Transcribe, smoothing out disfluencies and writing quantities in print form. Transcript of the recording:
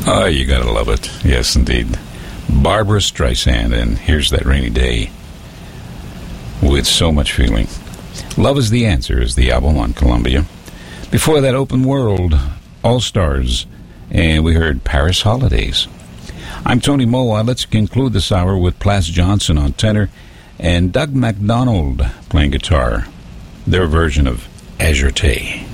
Oh, you gotta love it. Yes, indeed. Barbara Streisand, and Here's That Rainy Day, with so much feeling. Love is the Answer is the album on Columbia. Before that, Open World, All Stars, and we heard Paris Holidays. I'm Tony Moa. Let's conclude this hour with Plas Johnson on tenor and Doug MacDonald playing guitar, their version of Azure Tay.